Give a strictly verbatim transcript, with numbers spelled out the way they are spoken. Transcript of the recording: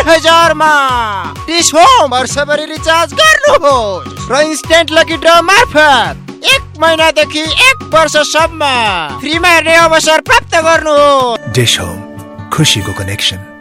हजारमा। Dish home वर्षभरि recharge गर्नुहोस् र इन्स्टेन्ट लकी ड्र मार्फत एक महिनादेखि एक वर्षसम्म फ्रीमा हेर्ने अवसर प्राप्त गर्नुहोस्। डिश होम, खुसीको कनेक्सन।